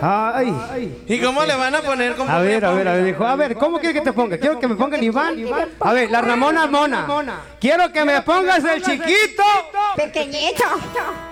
Ay. ¿Y cómo le van a poner? A ver, dijo, a ver, ¿cómo quieres que te ponga? Quiero que me pongan Iván. A ver, la Ramona Mona. Quiero que me pongas el chiquito. Pequeñito.